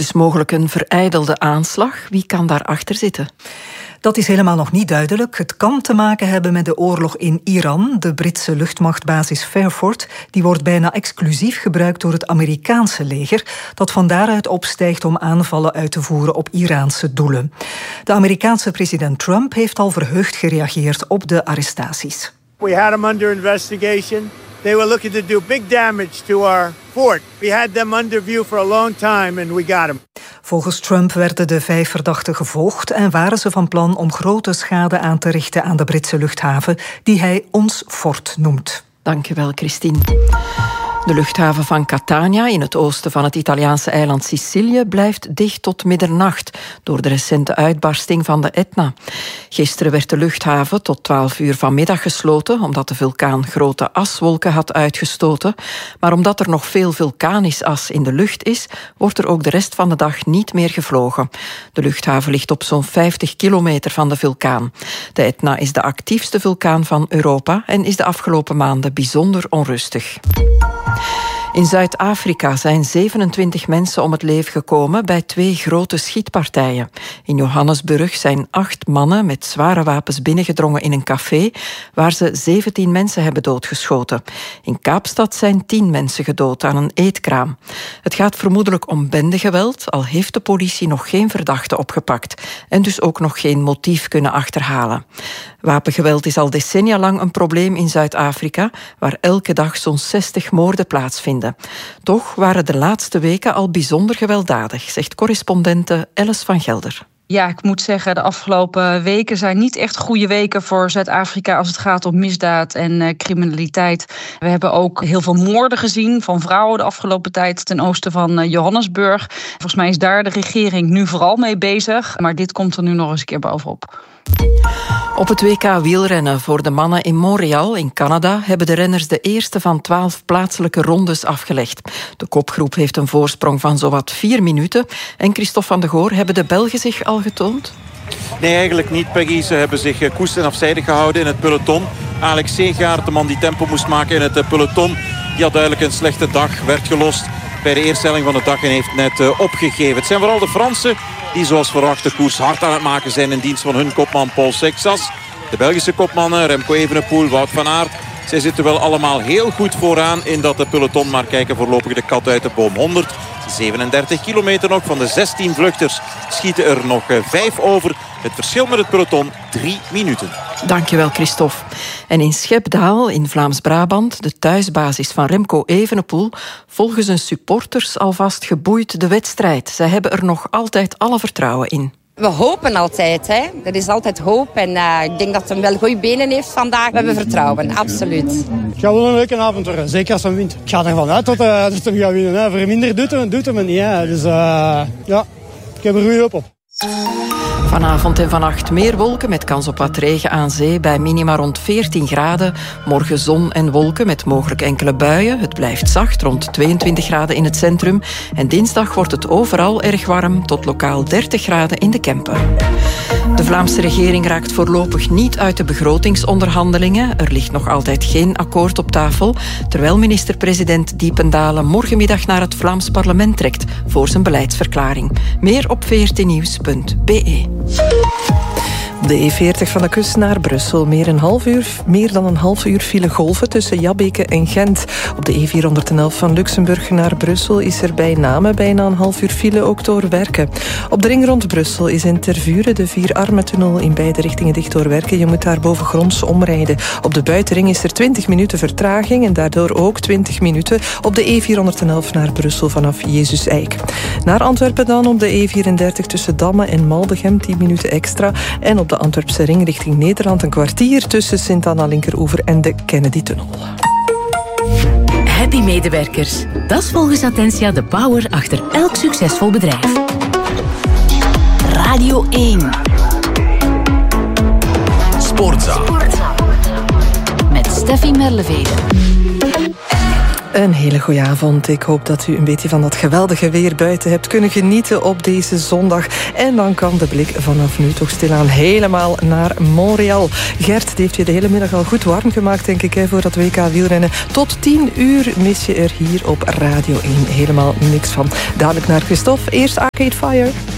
dus mogelijk een verijdelde aanslag. Wie kan daarachter zitten? Dat is helemaal nog niet duidelijk. Het kan te maken hebben met de oorlog in Iran. De Britse luchtmachtbasis Fairford die wordt bijna exclusief gebruikt door het Amerikaanse leger, dat van daaruit opstijgt om aanvallen uit te voeren op Iraanse doelen. De Amerikaanse president Trump heeft al verheugd gereageerd op de arrestaties. We had them under investigation. They were looking to do big damage to our fort. We had them under view for a long time and we got them. Volgens Trump werden de 5 verdachten gevolgd en waren ze van plan om grote schade aan te richten aan de Britse luchthaven, die hij ons fort noemt. Dankjewel, Christine. De luchthaven van Catania in het oosten van het Italiaanse eiland Sicilië blijft dicht tot middernacht door de recente uitbarsting van de Etna. Gisteren werd de luchthaven tot 12 uur vanmiddag gesloten omdat de vulkaan grote aswolken had uitgestoten. Maar omdat er nog veel vulkanisch as in de lucht is, wordt er ook de rest van de dag niet meer gevlogen. De luchthaven ligt op zo'n 50 kilometer van de vulkaan. De Etna is de actiefste vulkaan van Europa en is de afgelopen maanden bijzonder onrustig. In Zuid-Afrika zijn 27 mensen om het leven gekomen bij 2 grote schietpartijen. In Johannesburg zijn 8 mannen met zware wapens binnengedrongen in een café, waar ze 17 mensen hebben doodgeschoten. In Kaapstad zijn 10 mensen gedood aan een eetkraam. Het gaat vermoedelijk om bendegeweld, al heeft de politie nog geen verdachte opgepakt en dus ook nog geen motief kunnen achterhalen. Wapengeweld is al decennia lang een probleem in Zuid-Afrika, waar elke dag zo'n 60 moorden plaatsvinden. Toch waren de laatste weken al bijzonder gewelddadig, zegt correspondente Alice van Gelder. Ja, ik moet zeggen, de afgelopen weken zijn niet echt goede weken voor Zuid-Afrika als het gaat om misdaad en criminaliteit. We hebben ook heel veel moorden gezien van vrouwen de afgelopen tijd ten oosten van Johannesburg. Volgens mij is daar de regering nu vooral mee bezig, maar dit komt er nu nog eens een keer bovenop. Op het WK wielrennen voor de mannen in Montreal in Canada hebben de renners de eerste van 12 plaatselijke rondes afgelegd. De kopgroep heeft een voorsprong van zowat 4 minuten. En Christophe van de Goor, hebben de Belgen zich al getoond? Nee, eigenlijk niet, Peggy. Ze hebben zich koest en afzijdig gehouden in het peloton. Alex Segaard, de man die tempo moest maken in het peloton, die had duidelijk een slechte dag, werd gelost bij de eerste helling van de dag en heeft net opgegeven. Het zijn vooral de Fransen die zoals verwacht de koers hard aan het maken zijn in dienst van hun kopman Paul Sexas. De Belgische kopmannen Remco Evenepoel, Wout van Aert, zij zitten wel allemaal heel goed vooraan in dat peloton. Maar kijken voorlopig de kat uit de boom. 137 kilometer nog. Van de 16 vluchters schieten er nog 5 over. Het verschil met het peloton 3 minuten. Dankjewel, Christophe. En in Schepdaal, in Vlaams-Brabant, de thuisbasis van Remco Evenepoel, volgen zijn supporters alvast geboeid de wedstrijd. Zij hebben er nog altijd alle vertrouwen in. We hopen altijd, hè. Er is altijd hoop en ik denk dat hij wel goede benen heeft vandaag. We hebben vertrouwen, absoluut. Het gaat wel een leuke avond worden, zeker als hij wint. Ik ga ervan uit dat hij gaat winnen. Hè. Voor minder doet hem niet. Hè. Dus ja, ik heb er goede hoop op. Vanavond en vannacht meer wolken met kans op wat regen aan zee bij minima rond 14 graden. Morgen zon en wolken met mogelijk enkele buien. Het blijft zacht, rond 22 graden in het centrum. En dinsdag wordt het overal erg warm, tot lokaal 30 graden in de Kempen. De Vlaamse regering raakt voorlopig niet uit de begrotingsonderhandelingen. Er ligt nog altijd geen akkoord op tafel, terwijl minister-president Diependalen morgenmiddag naar het Vlaams parlement trekt voor zijn beleidsverklaring. Meer op vrtnieuws.be. De E40 van de kust naar Brussel. Meer dan een half uur file golven tussen Jabbeke en Gent. Op de E411 van Luxemburg naar Brussel is er bij Namen bijna een half uur file, ook door Werken. Op de ring rond Brussel is in Tervuren de Vierarmentunnel in beide richtingen dicht door Werken. Je moet daar bovengronds omrijden. Op de buitenring is er 20 minuten vertraging en daardoor ook 20 minuten op de E411 naar Brussel vanaf Jezus-Eik. Naar Antwerpen dan op de E34 tussen Damme en Maldegem 10 minuten extra. En op de Antwerpse ring richting Nederland een kwartier tussen Sint-Anna-Linkeroever en de Kennedy-tunnel. Happy medewerkers. Dat is volgens Attentia de power achter elk succesvol bedrijf. Radio 1. Sportza. Met Steffi Merlevede. Een hele goede avond. Ik hoop dat u een beetje van dat geweldige weer buiten hebt kunnen genieten op deze zondag. En dan kan de blik vanaf nu toch stilaan helemaal naar Montreal. Gert heeft je de hele middag al goed warm gemaakt, denk ik, voor dat WK wielrennen. Tot 10 uur mis je er hier op Radio 1 helemaal niks van. Dadelijk naar Christophe. Eerst Arcade Fire.